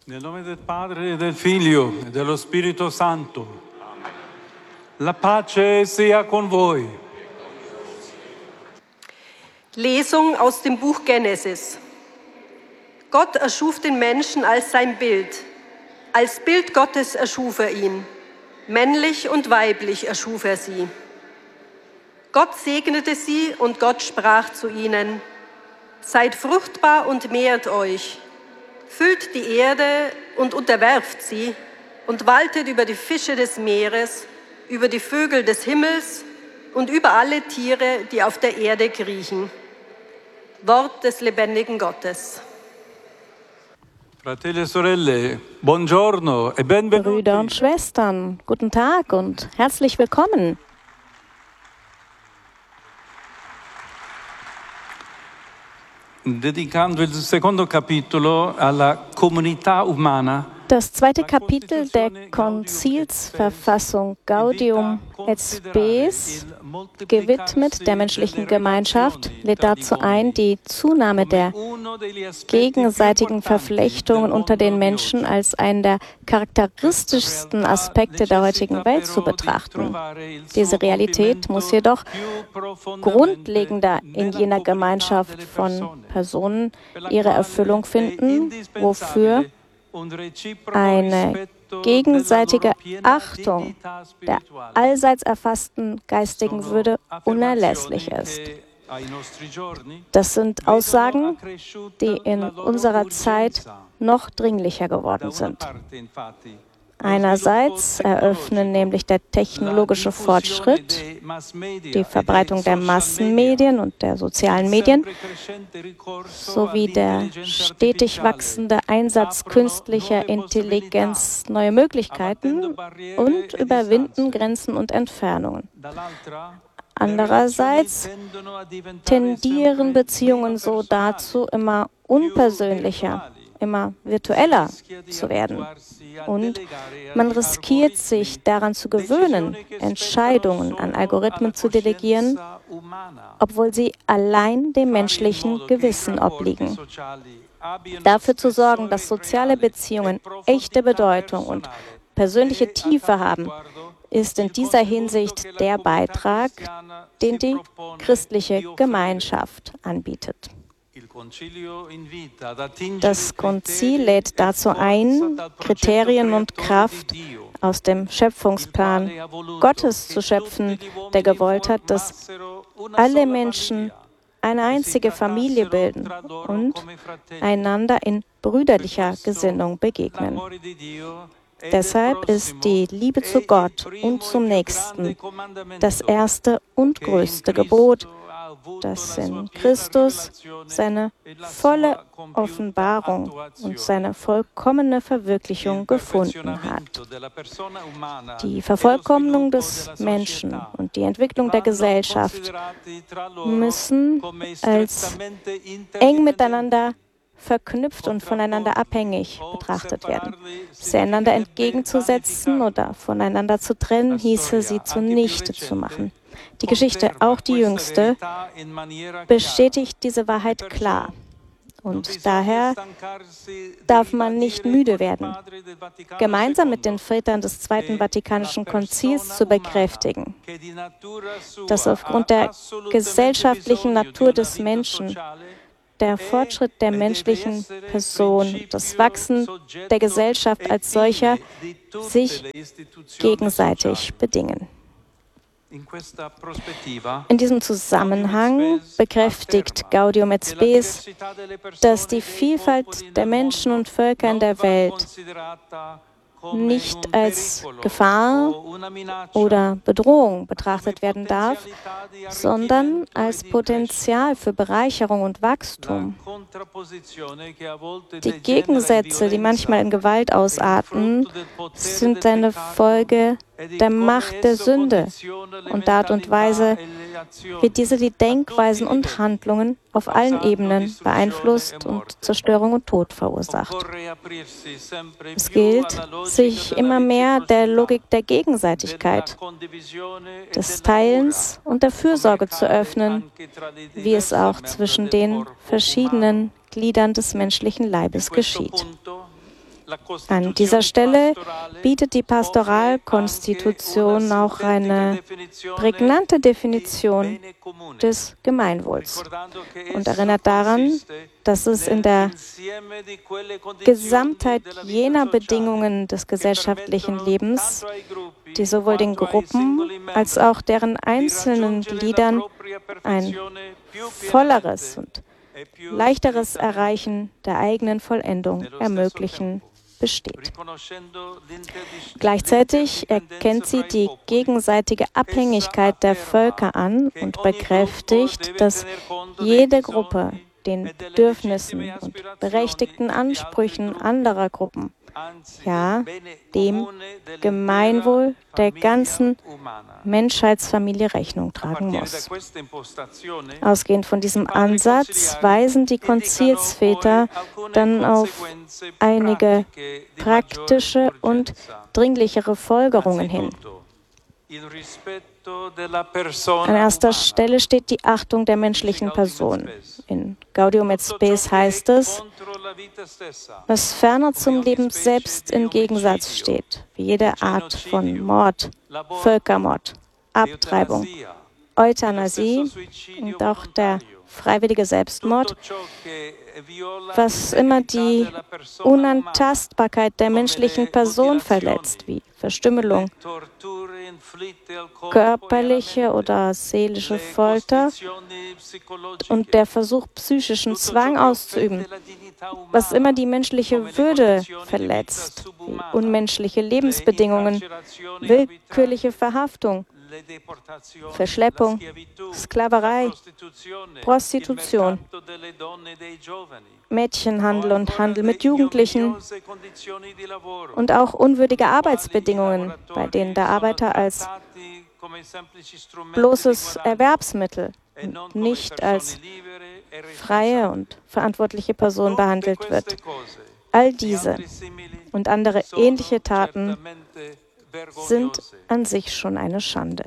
Nel nome del Padre, del Figlio e dello Spirito Santo. La pace sia con voi. Lesung aus dem Buch Genesis. Gott erschuf den Menschen als sein Bild. Als Bild Gottes erschuf er ihn. Männlich und weiblich erschuf er sie. Gott segnete sie und Gott sprach zu ihnen: Seid fruchtbar und mehrt euch. Füllt die Erde und unterwerft sie und waltet über die Fische des Meeres, über die Vögel des Himmels und über alle Tiere, die auf der Erde kriechen. Wort des lebendigen Gottes. Fratelli e sorelle, buongiorno e benvenuti. Brüder und Schwestern, guten Tag und herzlich willkommen. Dedicando il secondo capitolo alla comunità umana. Das zweite Kapitel der Konzilsverfassung Gaudium et Spes, gewidmet der menschlichen Gemeinschaft, lädt dazu ein, die Zunahme der gegenseitigen Verflechtungen unter den Menschen als einen der charakteristischsten Aspekte der heutigen Welt zu betrachten. Diese Realität muss jedoch grundlegender in jener Gemeinschaft von Personen ihre Erfüllung finden, wofür eine gegenseitige Achtung der allseits erfassten geistigen Würde unerlässlich ist. Das sind Aussagen, die in unserer Zeit noch dringlicher geworden sind. Einerseits eröffnen nämlich der technologische Fortschritt, die Verbreitung der Massenmedien und der sozialen Medien sowie der stetig wachsende Einsatz künstlicher Intelligenz neue Möglichkeiten und überwinden Grenzen und Entfernungen. Andererseits tendieren Beziehungen so dazu, immer unpersönlicher, immer virtueller zu werden. Und man riskiert sich daran zu gewöhnen, Entscheidungen an Algorithmen zu delegieren, obwohl sie allein dem menschlichen Gewissen obliegen. Dafür zu sorgen, dass soziale Beziehungen echte Bedeutung und persönliche Tiefe haben, ist in dieser Hinsicht der Beitrag, den die christliche Gemeinschaft anbietet. Das Konzil lädt dazu ein, Kriterien und Kraft aus dem Schöpfungsplan Gottes zu schöpfen, der gewollt hat, dass alle Menschen eine einzige Familie bilden und einander in brüderlicher Gesinnung begegnen. Deshalb ist die Liebe zu Gott und zum Nächsten das erste und größte Gebot, das in Christus seine volle Offenbarung und seine vollkommene Verwirklichung gefunden hat. Die Vervollkommnung des Menschen und die Entwicklung der Gesellschaft müssen als eng miteinander verknüpft und voneinander abhängig betrachtet werden. Sie einander entgegenzusetzen oder voneinander zu trennen, hieße sie zunichte zu machen. Die Geschichte, auch die jüngste, bestätigt diese Wahrheit klar. Und daher darf man nicht müde werden, gemeinsam mit den Vätern des Zweiten Vatikanischen Konzils zu bekräftigen, dass aufgrund der gesellschaftlichen Natur des Menschen der Fortschritt der menschlichen Person, das Wachsen der Gesellschaft als solcher sich gegenseitig bedingen. In diesem Zusammenhang bekräftigt Gaudium et Spes, dass die Vielfalt der Menschen und Völker in der Welt nicht als Gefahr oder Bedrohung betrachtet werden darf, sondern als Potenzial für Bereicherung und Wachstum. Die Gegensätze, die manchmal in Gewalt ausarten, sind eine Folge der Macht der Sünde und der Art und Weise, wie diese die Denkweisen und Handlungen auf allen Ebenen beeinflusst und Zerstörung und Tod verursacht. Es gilt, sich immer mehr der Logik der Gegenseitigkeit, des Teilens und der Fürsorge zu öffnen, wie es auch zwischen den verschiedenen Gliedern des menschlichen Leibes geschieht. An dieser Stelle bietet die Pastoralkonstitution auch eine prägnante Definition des Gemeinwohls und erinnert daran, dass es in der Gesamtheit jener Bedingungen des gesellschaftlichen Lebens, die sowohl den Gruppen als auch deren einzelnen Gliedern ein volleres und leichteres Erreichen der eigenen Vollendung ermöglichen, besteht. Gleichzeitig erkennt sie die gegenseitige Abhängigkeit der Völker an und bekräftigt, dass jede Gruppe den Bedürfnissen und berechtigten Ansprüchen anderer Gruppen, ja, dem Gemeinwohl der ganzen Menschheitsfamilie Rechnung tragen muss. Ausgehend von diesem Ansatz weisen die Konzilsväter dann auf einige praktische und dringlichere Folgerungen hin. An erster Stelle steht die Achtung der menschlichen Person. In Gaudium et Spes heißt es, was ferner zum Leben selbst im Gegensatz steht, wie jede Art von Mord, Völkermord, Abtreibung, Euthanasie und auch der freiwillige Selbstmord, was immer die Unantastbarkeit der menschlichen Person verletzt, wie Verstümmelung, körperliche oder seelische Folter und der Versuch, psychischen Zwang auszuüben, was immer die menschliche Würde verletzt, wie unmenschliche Lebensbedingungen, willkürliche Verhaftung, Verschleppung, Sklaverei, Prostitution, Mädchenhandel und Handel mit Jugendlichen und auch unwürdige Arbeitsbedingungen, bei denen der Arbeiter als bloßes Erwerbsmittel und nicht als freie und verantwortliche Person behandelt wird. All diese und andere ähnliche Taten sind an sich schon eine Schande.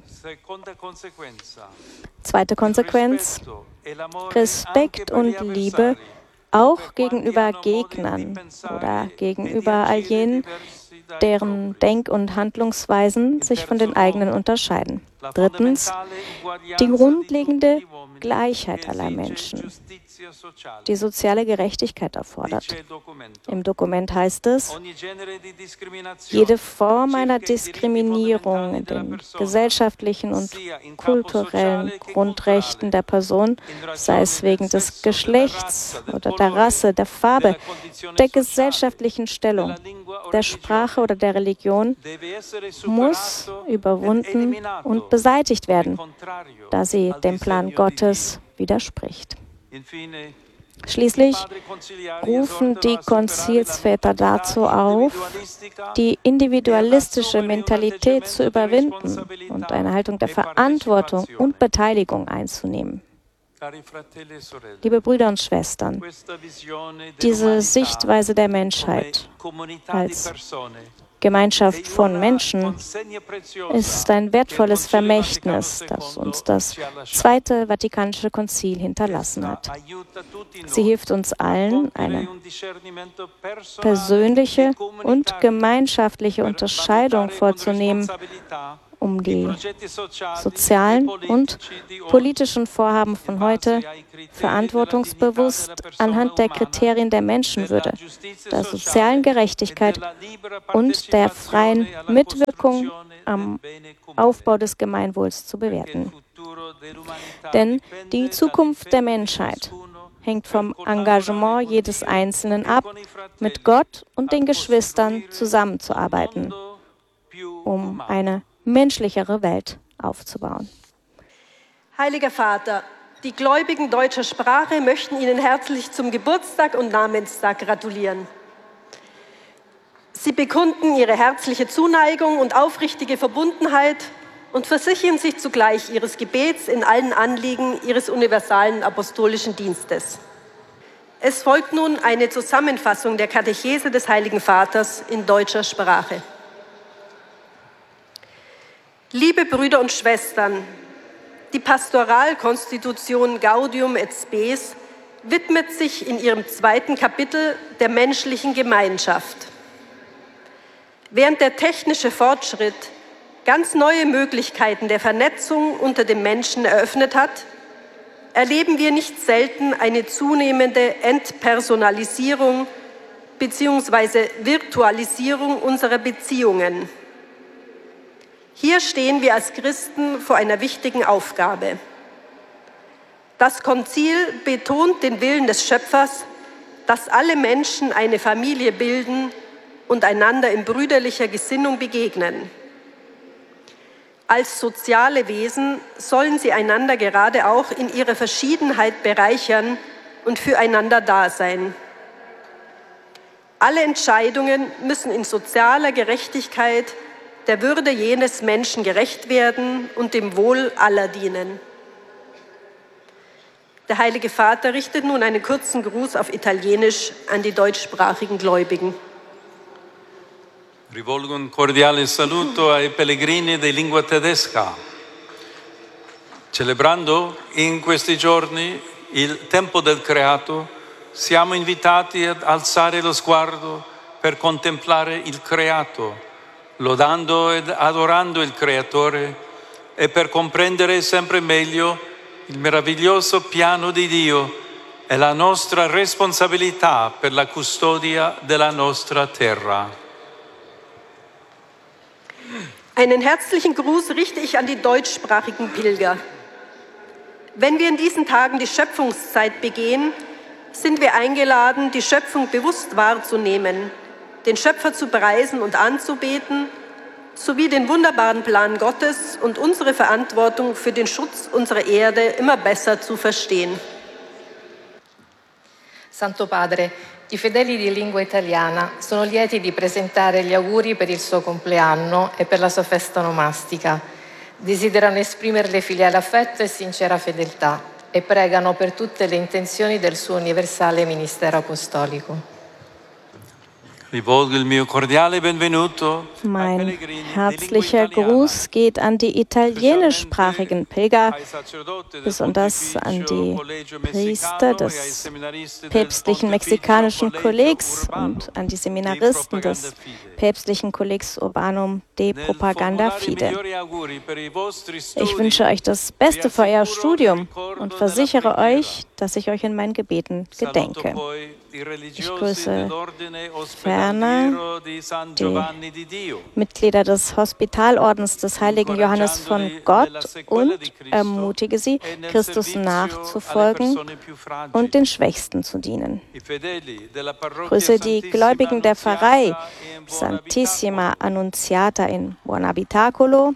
Zweite Konsequenz: Respekt und Liebe auch gegenüber Gegnern oder gegenüber all jenen, deren Denk- und Handlungsweisen sich von den eigenen unterscheiden. Drittens, die grundlegende Gleichheit aller Menschen, die soziale Gerechtigkeit erfordert. Im Dokument heißt es, jede Form einer Diskriminierung in den gesellschaftlichen und kulturellen Grundrechten der Person, sei es wegen des Geschlechts oder der Rasse, der Farbe, der gesellschaftlichen Stellung, der Sprache oder der Religion, muss überwunden und beseitigt werden, da sie dem Plan Gottes widerspricht. Schließlich rufen die Konzilsväter dazu auf, die individualistische Mentalität zu überwinden und eine Haltung der Verantwortung und Beteiligung einzunehmen. Liebe Brüder und Schwestern, diese Sichtweise der Menschheit als Gemeinschaft von Menschen ist ein wertvolles Vermächtnis, das uns das Zweite Vatikanische Konzil hinterlassen hat. Sie hilft uns allen, eine persönliche und gemeinschaftliche Unterscheidung vorzunehmen, um die sozialen und politischen Vorhaben von heute verantwortungsbewusst anhand der Kriterien der Menschenwürde, der sozialen Gerechtigkeit und der freien Mitwirkung am Aufbau des Gemeinwohls zu bewerten. Denn die Zukunft der Menschheit hängt vom Engagement jedes Einzelnen ab, mit Gott und den Geschwistern zusammenzuarbeiten, um eine menschlichere Welt aufzubauen. Heiliger Vater, die Gläubigen deutscher Sprache möchten Ihnen herzlich zum Geburtstag und Namenstag gratulieren. Sie bekunden ihre herzliche Zuneigung und aufrichtige Verbundenheit und versichern sich zugleich ihres Gebets in allen Anliegen ihres universalen apostolischen Dienstes. Es folgt nun eine Zusammenfassung der Katechese des Heiligen Vaters in deutscher Sprache. Liebe Brüder und Schwestern, die Pastoralkonstitution Gaudium et Spes widmet sich in ihrem zweiten Kapitel der menschlichen Gemeinschaft. Während der technische Fortschritt ganz neue Möglichkeiten der Vernetzung unter den Menschen eröffnet hat, erleben wir nicht selten eine zunehmende Entpersonalisierung bzw. Virtualisierung unserer Beziehungen. Hier stehen wir als Christen vor einer wichtigen Aufgabe. Das Konzil betont den Willen des Schöpfers, dass alle Menschen eine Familie bilden und einander in brüderlicher Gesinnung begegnen. Als soziale Wesen sollen sie einander gerade auch in ihrer Verschiedenheit bereichern und füreinander da sein. Alle Entscheidungen müssen in sozialer Gerechtigkeit der Würde jenes Menschen gerecht werden und dem Wohl aller dienen. Der Heilige Vater richtet nun einen kurzen Gruß auf Italienisch an die deutschsprachigen Gläubigen. Rivolgo un cordiale saluto ai pellegrini di lingua tedesca. Celebrando in questi giorni il tempo del creato, siamo invitati ad alzare lo sguardo per contemplare il creato, lodando ed adorando il Creatore e per comprendere sempre meglio il meraviglioso piano di Dio e la nostra responsabilità per la custodia della nostra terra. Einen herzlichen Gruß richte ich an die deutschsprachigen Pilger. Wenn wir in diesen Tagen die Schöpfungszeit begehen, sind wir eingeladen, die Schöpfung bewusst wahrzunehmen, den Schöpfer zu preisen und anzubeten, sowie den wunderbaren Plan Gottes und unsere Verantwortung für den Schutz unserer Erde immer besser zu verstehen. Santo Padre, i fedeli di lingua italiana sono lieti di presentare gli auguri per il suo compleanno e per la sua festa onomastica. Desiderano esprimerle filiale affetto e sincera fedeltà e pregano per tutte le intenzioni del suo universale ministero apostolico. Mein herzlicher Gruß geht an die italienischsprachigen Pilger, besonders an die Priester des päpstlichen mexikanischen Kollegs und an die Seminaristen des päpstlichen Kollegs Urbanum de Propaganda Fide. Ich wünsche euch das Beste für euer Studium und versichere euch, dass ich euch in meinen Gebeten gedenke. Ich grüße ferner die Mitglieder des Hospitalordens des heiligen Johannes von Gott und ermutige sie, Christus nachzufolgen und den Schwächsten zu dienen. Ich grüße die Gläubigen der Pfarrei Santissima Annunziata in Buonabitacolo,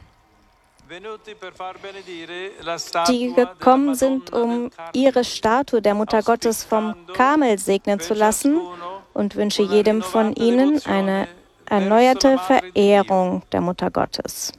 die gekommen sind, um ihre Statue der Mutter Gottes vom Karmel segnen zu lassen, und wünsche jedem von ihnen eine erneuerte Verehrung der Mutter Gottes.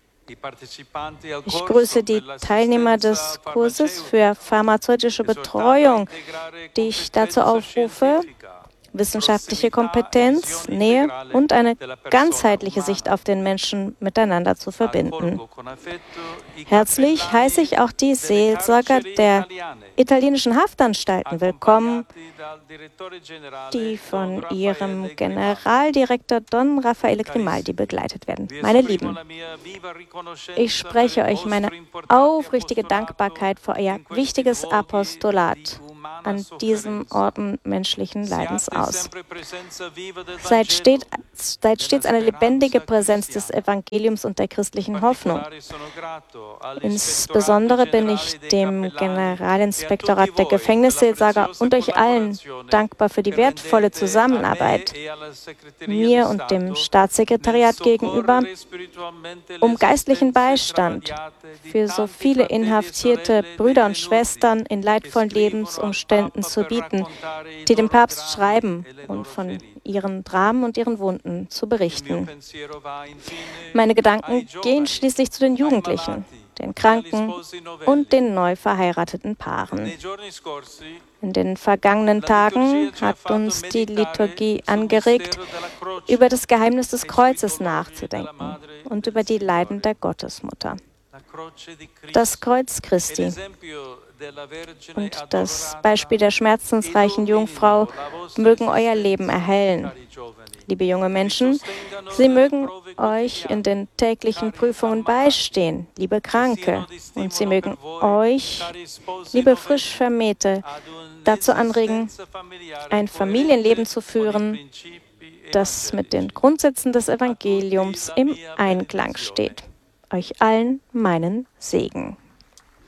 Ich grüße die Teilnehmer des Kurses für pharmazeutische Betreuung, die ich dazu aufrufe, wissenschaftliche Kompetenz, Nähe und eine ganzheitliche Sicht auf den Menschen miteinander zu verbinden. Herzlich heiße ich auch die Seelsorger der italienischen Haftanstalten willkommen, die von ihrem Generaldirektor Don Raffaele Grimaldi begleitet werden. Meine Lieben, ich spreche euch meine aufrichtige Dankbarkeit für euer wichtiges Apostolat an diesem Orden menschlichen Leidens aus. Seid stets eine lebendige Präsenz des Evangeliums und der christlichen Hoffnung. Insbesondere bin ich dem Generalinspektorat der Gefängnisseelsorger und euch allen dankbar für die wertvolle Zusammenarbeit, mir und dem Staatssekretariat gegenüber, um geistlichen Beistand für so viele inhaftierte Brüder und Schwestern in leidvollen Lebensumständen zu bieten, die dem Papst schreiben und von ihren Dramen und ihren Wunden zu berichten. Meine Gedanken gehen schließlich zu den Jugendlichen, den Kranken und den neu verheirateten Paaren. In den vergangenen Tagen hat uns die Liturgie angeregt, über das Geheimnis des Kreuzes nachzudenken und über die Leiden der Gottesmutter. Das Kreuz Christi Und das Beispiel der schmerzensreichen Jungfrau mögen euer Leben erhellen. Liebe junge Menschen, sie mögen euch in den täglichen Prüfungen beistehen, liebe Kranke. Und sie mögen euch, liebe frisch Vermählte, dazu anregen, ein Familienleben zu führen, das mit den Grundsätzen des Evangeliums im Einklang steht. Euch allen meinen Segen.